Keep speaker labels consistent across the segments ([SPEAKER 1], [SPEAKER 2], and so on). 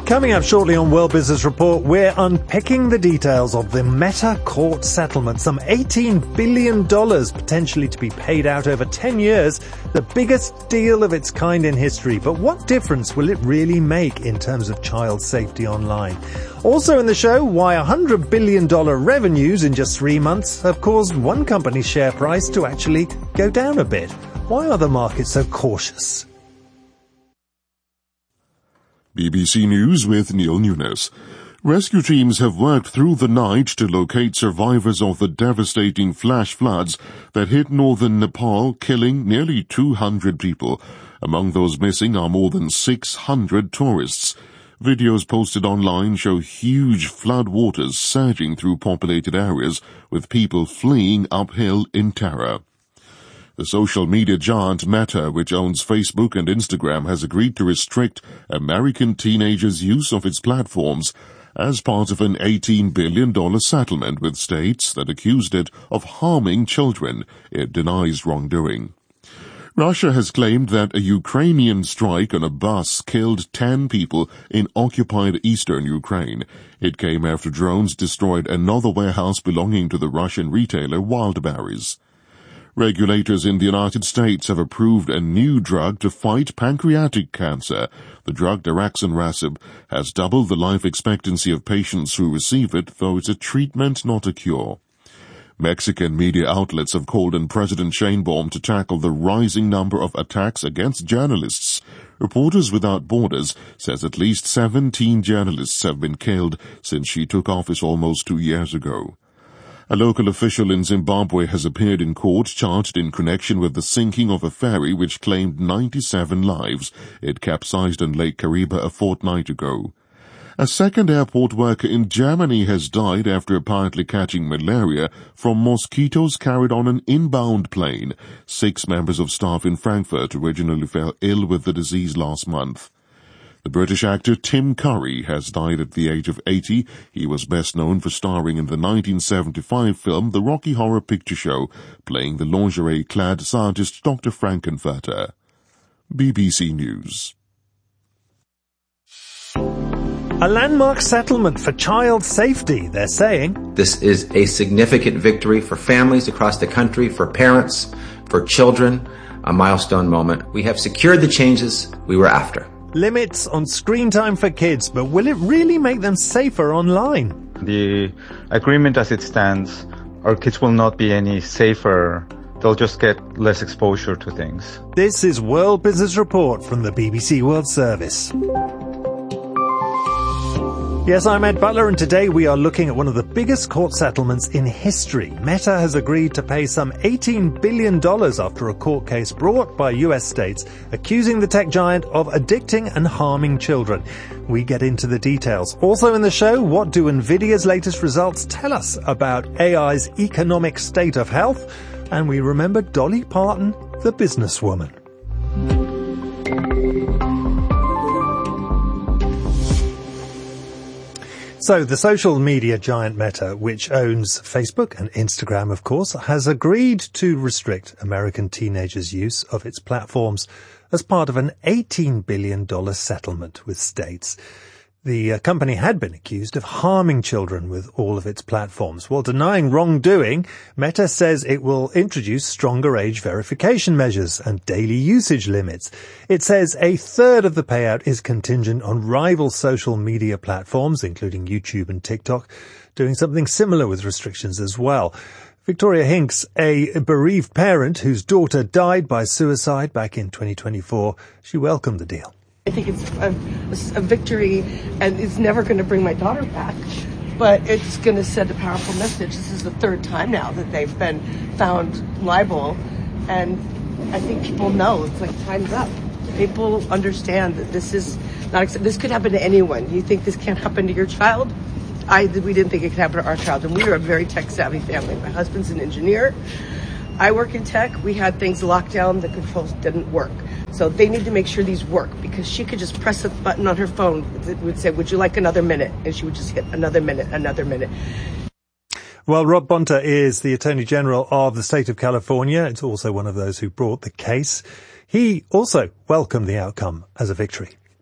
[SPEAKER 1] Coming up shortly on World Business Report, we're unpicking the details of the Meta court settlement. Some $18 billion potentially to be paid out over 10 years. The biggest deal of its kind in history. But what difference will it really make in terms of child safety online? Also in the show, why $100 billion revenues in just 3 months have caused one company's share price to actually go down a bit. Why are the markets so cautious?
[SPEAKER 2] BBC News with Neil Nunes. Rescue teams have worked through the night to locate survivors of the devastating flash floods that hit northern Nepal, killing nearly 200 people. Among those missing are more than 600 tourists. Videos posted online show huge flood waters surging through populated areas, with people fleeing uphill in terror. The social media giant Meta, which owns Facebook and Instagram, has agreed to restrict American teenagers' use of its platforms as part of an $18 billion settlement with states that accused it of harming children. It denies wrongdoing. Russia has claimed that a Ukrainian strike on a bus killed 10 people in occupied eastern Ukraine. It came after drones destroyed another warehouse belonging to the Russian retailer Wildberries. Regulators in the United States have approved a new drug to fight pancreatic cancer. The drug daraxonrasib has doubled the life expectancy of patients who receive it, though it's a treatment, not a cure. Mexican media outlets have called on President Sheinbaum to tackle the rising number of attacks against journalists. Reporters Without Borders says at least 17 journalists have been killed since she took office almost 2 years ago. A local official in Zimbabwe has appeared in court charged in connection with the sinking of a ferry which claimed 97 lives. It capsized on Lake Kariba a fortnight ago. A second airport worker in Germany has died after apparently catching malaria from mosquitoes carried on an inbound plane. 6 members of staff in Frankfurt originally fell ill with the disease last month. The British actor Tim Curry has died at the age of 80. He was best known for starring in the 1975 film The Rocky Horror Picture Show, playing the lingerie-clad scientist Dr. Frankenfurter. BBC News.
[SPEAKER 1] A landmark settlement for child safety, they're saying.
[SPEAKER 3] This is a significant victory for families across the country, for parents, for children, a milestone moment. We have secured the changes we were after.
[SPEAKER 1] Limits on screen time for kids, but will it really make them safer online?
[SPEAKER 4] The agreement as it stands, our kids will not be any safer. They'll just get less exposure to things.
[SPEAKER 1] This is World Business Report from the BBC World Service. Yes, I'm Ed Butler, and today we are looking at one of the biggest court settlements in history. Meta has agreed to pay some $18 billion after a court case brought by US states accusing the tech giant of addicting and harming children. We get into the details. Also in the show, what do Nvidia's latest results tell us about AI's economic state of health? And we remember Dolly Parton, the businesswoman. So the social media giant Meta, which owns Facebook and Instagram, of course, has agreed to restrict American teenagers' use of its platforms as part of an $18 billion settlement with states. The company had been accused of harming children with all of its platforms. While denying wrongdoing, Meta says it will introduce stronger age verification measures and daily usage limits. It says a third of the payout is contingent on rival social media platforms, including YouTube and TikTok, doing something similar with restrictions as well. Victoria Hinks, a bereaved parent whose daughter died by suicide back in 2024, she welcomed the deal.
[SPEAKER 5] I think it's a victory, and it's never going to bring my daughter back, but it's going to send a powerful message. This is the third time now that they've been found liable, and I think people know it's like time's up. People understand that this is not this could happen to anyone. You think this can't happen to your child? We didn't think it could happen to our child, and we are a very tech-savvy family. My husband's an engineer. I work in tech. We had things locked down. The controls didn't work. So they need to make sure these work, because she could just press a button on her phone that would say, would you like another minute? And she would just hit another minute, another minute.
[SPEAKER 1] Well, Rob Bonta is the Attorney General of the state of California. It's also one of those who brought the case. He also welcomed the outcome as a victory.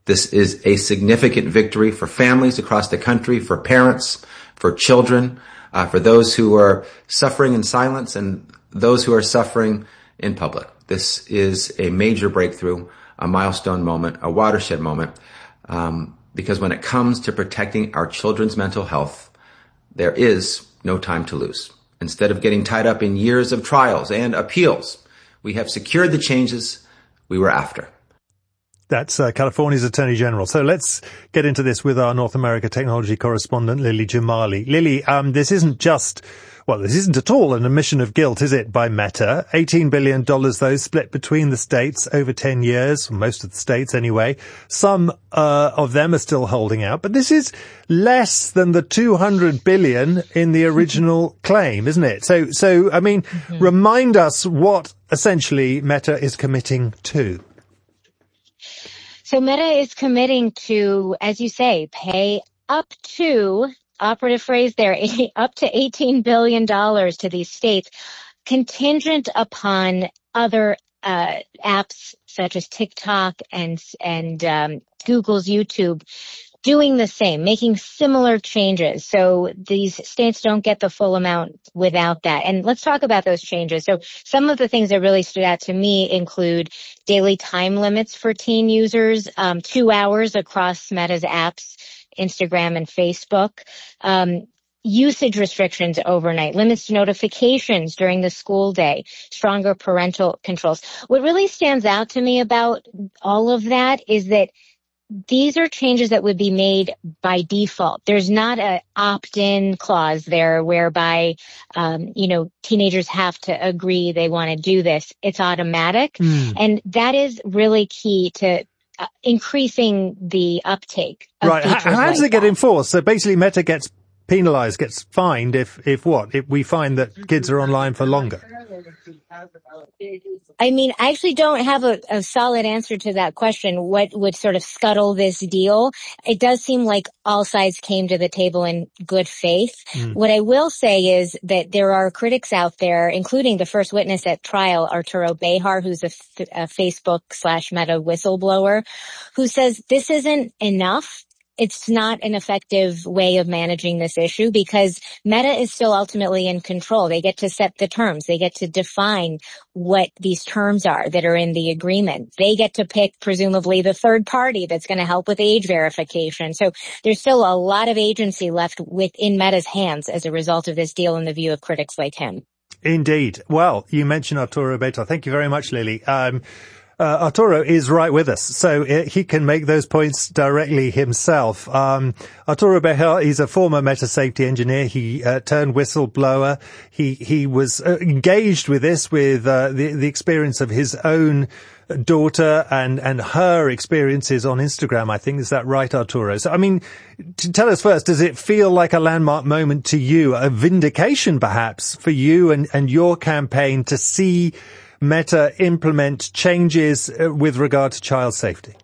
[SPEAKER 3] This is a significant victory for families across the country, for parents, for children, for those who are suffering in silence and those who are suffering in public. This is a major breakthrough, a milestone moment, a watershed moment, because when it comes to protecting our children's mental health, there is no time to lose. Instead of getting tied up in years of trials and appeals, we have secured the changes we were after.
[SPEAKER 1] That's California's Attorney General. So let's get into this with our North America technology correspondent, Lily Jamali. Lily, this isn't at all an admission of guilt, is it, by Meta? $18 billion, though, split between the states over 10 years, most of the states anyway. Some of them are still holding out, but this is less than the $200 billion in the original claim, isn't it? So I mean, remind us what essentially Meta is committing to.
[SPEAKER 6] So Meta is committing to, as you say, pay up to, operative phrase there, up to $18 billion to these states, contingent upon other apps such as TikTok and Google's YouTube doing the same, making similar changes. So these states don't get the full amount without that. And let's talk about those changes. So some of the things that really stood out to me include daily time limits for teen users, 2 hours across Meta's apps, Instagram and Facebook, usage restrictions overnight, limits to notifications during the school day, stronger parental controls. What really stands out to me about all of that is that these are changes that would be made by default. There's not an opt-in clause there whereby, teenagers have to agree they want to do this. It's automatic. And that is really key to increasing the uptake of features.
[SPEAKER 1] How does it get enforced? So basically Meta gets penalized, gets fined if we find that kids are online for longer.
[SPEAKER 6] I mean, I actually don't have a solid answer to that question. What would sort of scuttle this deal? It does seem like all sides came to the table in good faith. What I will say is that there are critics out there, including the first witness at trial, Arturo Bejar, who's a Facebook/Meta whistleblower, who says this isn't enough. It's not an effective way of managing this issue because Meta is still ultimately in control. They get to set the terms. They get to define what these terms are that are in the agreement. They get to pick, presumably, the third party that's going to help with age verification. So there's still a lot of agency left within Meta's hands as a result of this deal in the view of critics like him. Indeed.
[SPEAKER 1] Well, you mentioned Arturo Bejar. Thank you very much, Lily. Arturo is right with us, so he can make those points directly himself. Arturo Bejar, he's a former Meta safety engineer. He turned whistleblower. He was engaged with this with the experience of his own daughter and her experiences on Instagram, I think. Is that right, Arturo? So, I mean, tell us first, does it feel like a landmark moment to you, a vindication perhaps for you and your campaign to see Meta implement changes with regard to child safety?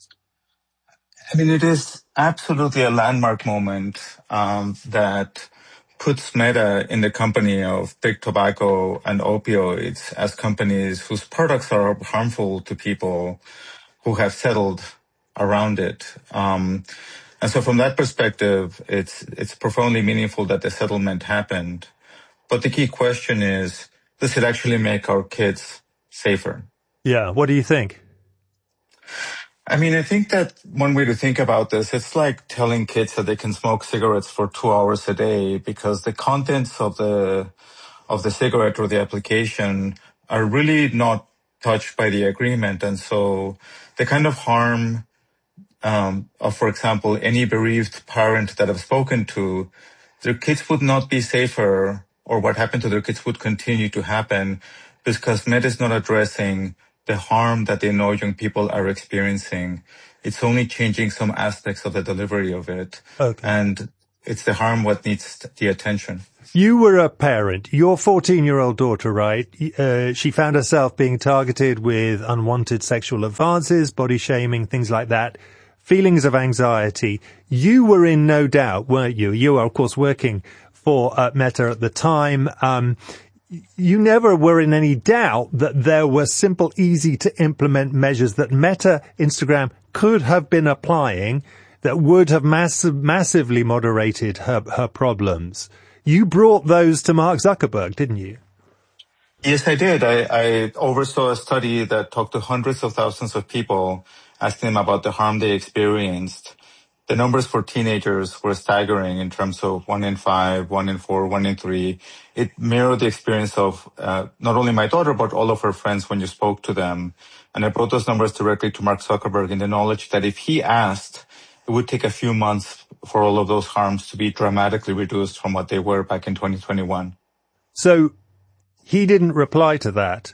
[SPEAKER 7] I mean, it is absolutely a landmark moment that puts Meta in the company of big tobacco and opioids as companies whose products are harmful to people who have settled around it. And so from that perspective, it's profoundly meaningful that the settlement happened. But the key question is, does it actually make our kids safer?
[SPEAKER 1] Yeah. What do you think?
[SPEAKER 7] I mean, I think that one way to think about this, it's like telling kids that they can smoke cigarettes for 2 hours a day because the contents of the cigarette or the application are really not touched by the agreement. And so the kind of harm of, for example, any bereaved parent that I've spoken to, their kids would not be safer, or what happened to their kids would continue to happen because Meta is not addressing the harm that they know young people are experiencing. It's only changing some aspects of the delivery of it.
[SPEAKER 1] Okay.
[SPEAKER 7] And it's the harm what needs the attention.
[SPEAKER 1] You were a parent. Your 14-year-old daughter, right? She found herself being targeted with unwanted sexual advances, body shaming, things like that, feelings of anxiety. You were in no doubt, weren't you? You were, of course, working for Meta at the time. you never were in any doubt that there were simple, easy to implement measures that Meta, Instagram could have been applying that would have massively moderated her problems. You brought those to Mark Zuckerberg, didn't you?
[SPEAKER 7] Yes, I did. I oversaw a study that talked to hundreds of thousands of people, asking them about the harm they experienced. The numbers for teenagers were staggering in terms of 1 in 5, 1 in 4, 1 in 3. It mirrored the experience of not only my daughter, but all of her friends when you spoke to them. And I brought those numbers directly to Mark Zuckerberg in the knowledge that if he asked, it would take a few months for all of those harms to be dramatically reduced from what they were back in 2021.
[SPEAKER 1] So he didn't reply to that.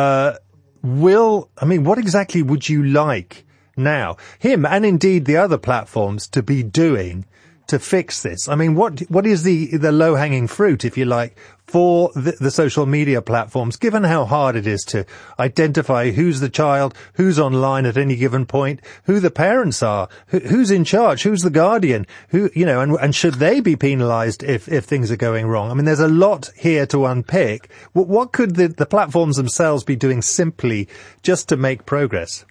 [SPEAKER 1] What exactly would you like now, him and indeed the other platforms, to be doing to fix this? I mean, what is the low-hanging fruit, if you like, for the social media platforms, given how hard it is to identify who's the child, who's online at any given point, who the parents are, who's in charge, who's the guardian, and should they be penalized if things are going wrong? I mean, there's a lot here to unpick. What could the platforms themselves be doing simply just to make progress?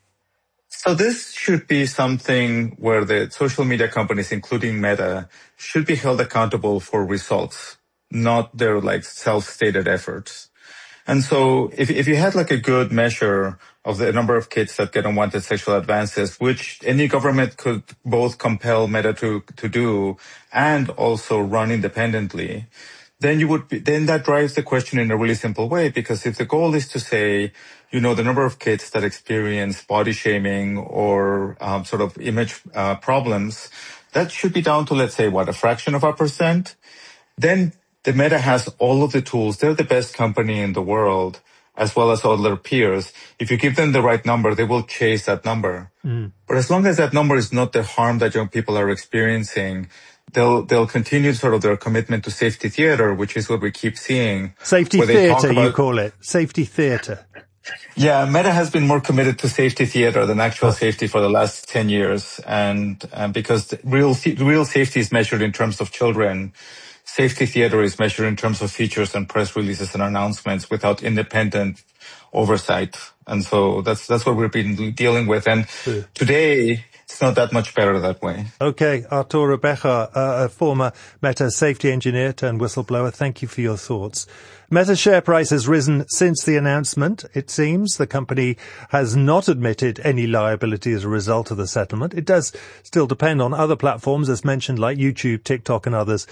[SPEAKER 7] So this should be something where the social media companies, including Meta, should be held accountable for results, not their self-stated efforts. And so if you had a good measure of the number of kids that get unwanted sexual advances, which any government could both compel Meta to do and also run independently, then that drives the question in a really simple way, because if the goal is to say, the number of kids that experience body shaming or sort of image problems, that should be down to, let's say, a fraction of a percent. Then the Meta has all of the tools. They're the best company in the world, as well as all their peers. If you give them the right number, they will chase that number. But as long as that number is not the harm that young people are experiencing, they'll continue sort of their commitment to safety theater, which is what we keep seeing.
[SPEAKER 1] Safety theater, you call it. Safety theater.
[SPEAKER 7] Yeah, Meta has been more committed to safety theater than actual safety for the last 10 years. And because real safety is measured in terms of children, safety theater is measured in terms of features and press releases and announcements without independent oversight. And so that's what we've been dealing with. And today, it's not that much better that way.
[SPEAKER 1] Okay, Arturo Becher, a former Meta safety engineer turned whistleblower, thank you for your thoughts. Meta's share price has risen since the announcement. It seems the company has not admitted any liability as a result of the settlement. It does still depend on other platforms, as mentioned, like YouTube, TikTok and others,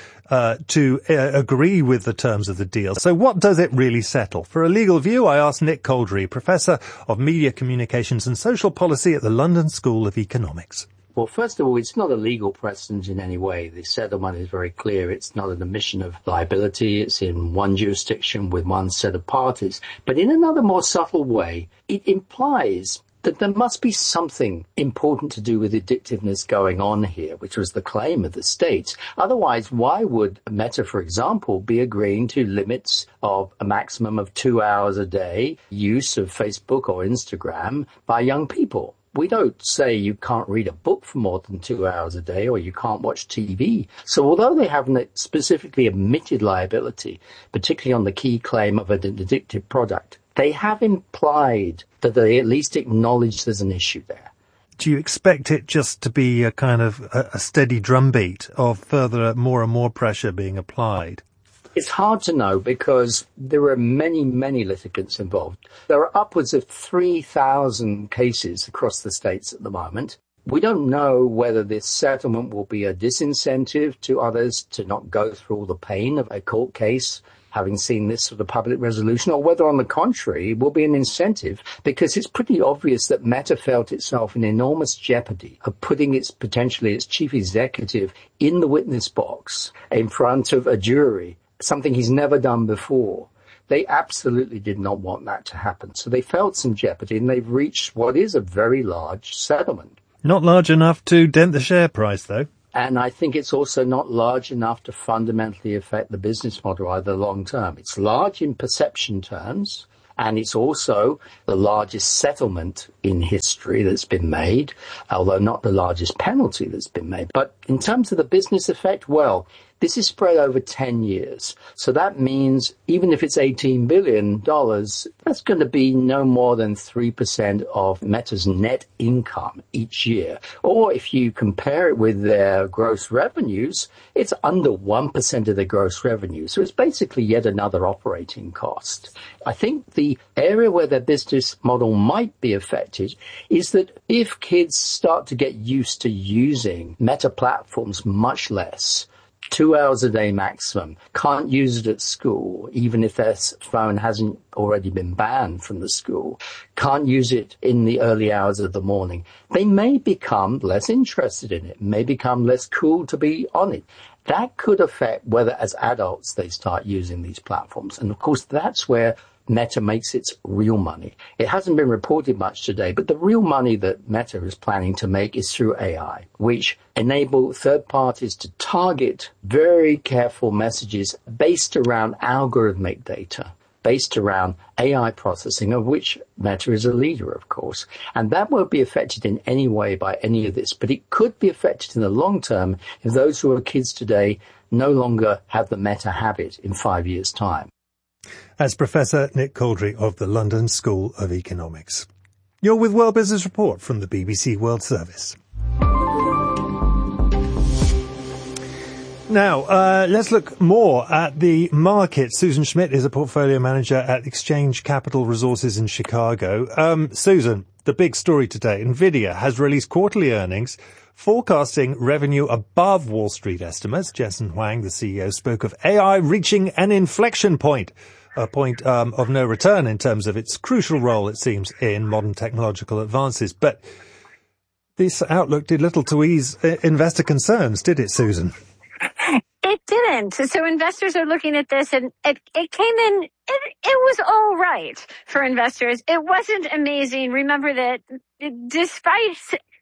[SPEAKER 1] to agree with the terms of the deal. So what does it really settle? For a legal view, I asked Nick Coldry, Professor of Media Communications and Social Policy at the London School of Economics.
[SPEAKER 8] Well, first of all, it's not a legal precedent in any way. The settlement is very clear. It's not an admission of liability. It's in one jurisdiction with one set of parties. But in another more subtle way, it implies that there must be something important to do with addictiveness going on here, which was the claim of the state. Otherwise, why would Meta, for example, be agreeing to limits of a maximum of 2 hours a day use of Facebook or Instagram by young people? We don't say you can't read a book for more than 2 hours a day or you can't watch TV. So although they haven't specifically admitted liability, particularly on the key claim of an addictive product, they have implied that they at least acknowledge there's an issue there.
[SPEAKER 1] Do you expect it just to be a kind of a steady drumbeat of further more and more pressure being applied?
[SPEAKER 8] It's hard to know because there are many, many litigants involved. There are upwards of 3,000 cases across the states at the moment. We don't know whether this settlement will be a disincentive to others to not go through all the pain of a court case, having seen this sort of public resolution, or whether, on the contrary, it will be an incentive, because it's pretty obvious that Meta felt itself in enormous jeopardy of putting its chief executive in the witness box in front of a jury, something he's never done before. They absolutely did not want that to happen. So they felt some jeopardy, and they've reached what is a very large settlement.
[SPEAKER 1] Not large enough to dent the share price, though.
[SPEAKER 8] And I think it's also not large enough to fundamentally affect the business model either long term. It's large in perception terms, and it's also the largest settlement in history that's been made, although not the largest penalty that's been made. But in terms of the business effect, well, This is spread over 10 years. So that means even if it's $18 billion, that's going to be no more than 3% of Meta's net income each year. Or if you compare it with their gross revenues, it's under 1% of their gross revenue. So it's basically yet another operating cost. I think the area where their business model might be affected is that if kids start to get used to using Meta platforms much less, 2 hours a day maximum, can't use it at school, even if their phone hasn't already been banned from the school, can't use it in the early hours of the morning, they may become less interested in it, may become less cool to be on it. That could affect whether as adults they start using these platforms. And of course, that's where Meta makes its real money. It hasn't been reported much today, but the real money that Meta is planning to make is through AI, which enable third parties to target very careful messages based around algorithmic data, based around AI processing, of which Meta is a leader, of course. And that won't be affected in any way by any of this, but it could be affected in the long term if those who are kids today no longer have the Meta habit in 5 years' time.
[SPEAKER 1] As Professor Nick Couldry of the London School of Economics. You're with World Business Report from the BBC World Service. Now, let's look more at the market. Susan Schmidt is a portfolio manager at Exchange Capital Resources in Chicago. Susan, the big story today, NVIDIA has released quarterly earnings forecasting revenue above Wall Street estimates. Jensen Huang, the CEO, spoke of AI reaching an inflection point, a point of no return in terms of its crucial role, it seems, in modern technological advances. But this outlook did little to ease investor concerns, did it, Susan?
[SPEAKER 6] It didn't. So investors are looking at this, and it came in, it was all right for investors. It wasn't amazing. Remember that despite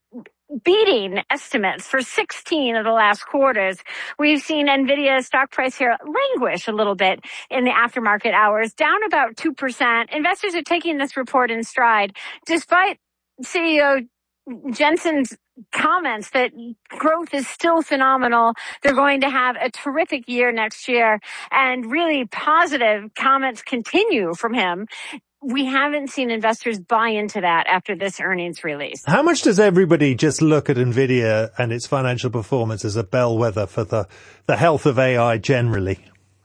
[SPEAKER 6] beating estimates for 16 of the last quarters, we've seen NVIDIA's stock price here languish a little bit in the aftermarket hours, down about 2%. Investors are taking this report in stride, despite CEO Jensen's comments that growth is still phenomenal. They're going to have a terrific year next year, and really positive comments continue from him. We haven't seen investors buy into that after this earnings release.
[SPEAKER 1] How much does everybody just look at NVIDIA and its financial performance as a bellwether for the health of AI generally?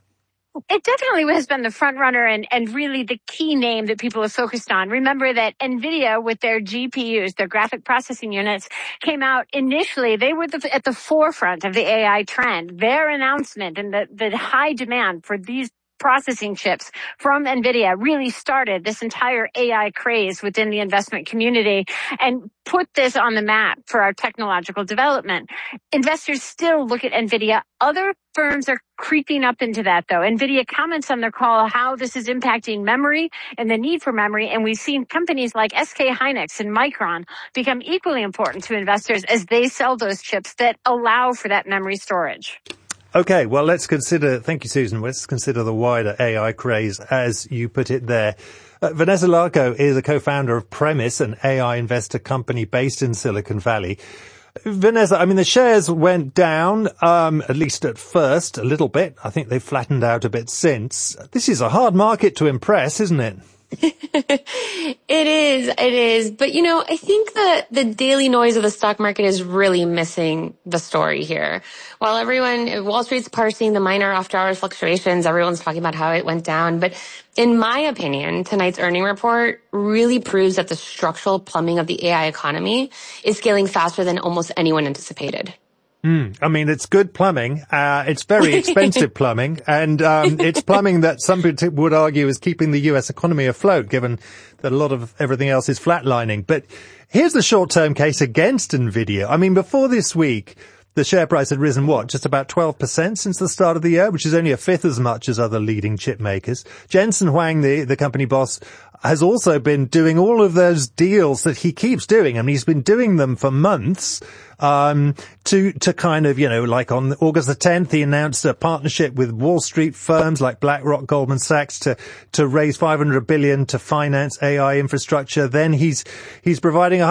[SPEAKER 6] It definitely has been the front runner and really the key name that people are focused on. Remember that NVIDIA, with their GPUs, their graphic processing units, came out initially. They were at the forefront of the AI trend. Their announcement and the high demand for these processing chips from NVIDIA really started this entire AI craze within the investment community and put this on the map for our technological development. Investors still look at NVIDIA. Other firms are creeping up into that, though. NVIDIA comments on their call how this is impacting memory and the need for memory, and we've seen companies like SK Hynix and Micron become equally important to investors as they sell those chips that allow for that memory storage.
[SPEAKER 1] Okay, well, thank you, Susan, let's consider the wider AI craze, as you put it there. Vanessa Larco is a co-founder of Premise, an AI investor company based in Silicon Valley. Vanessa, I mean, the shares went down, at least at first, a little bit. I think they've flattened out a bit since. This is a hard market to impress, isn't it?
[SPEAKER 9] It is. But, I think that the daily noise of the stock market is really missing the story here. While Wall Street's parsing the minor after-hours fluctuations, everyone's talking about how it went down. But in my opinion, tonight's earnings report really proves that the structural plumbing of the AI economy is scaling faster than almost anyone anticipated.
[SPEAKER 1] I mean, it's good plumbing. It's very expensive plumbing, and it's plumbing that some people would argue is keeping the U.S. economy afloat, given that a lot of everything else is flatlining. But here's the short-term case against NVIDIA. I mean, before this week, the share price had risen, just about 12% since the start of the year, which is only a fifth as much as other leading chip makers. Jensen Huang, the company boss, has also been doing all of those deals that he keeps doing. I mean, he's been doing them for months, to kind of, like on August the 10th, he announced a partnership with Wall Street firms like BlackRock, Goldman Sachs to raise $500 billion to finance AI infrastructure. Then he's providing